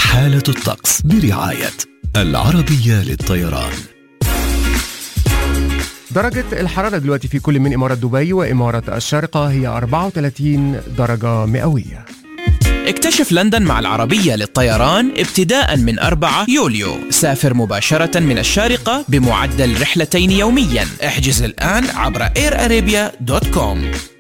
حالة الطقس برعاية العربية للطيران. درجة الحرارة دلوقتي في كل من إمارة دبي وإمارة الشارقة هي 34 درجة مئوية. اكتشف لندن مع العربية للطيران ابتداء من 4 يوليو. سافر مباشرة من الشارقة بمعدل رحلتين يوميا. احجز الآن عبر airarabia.com.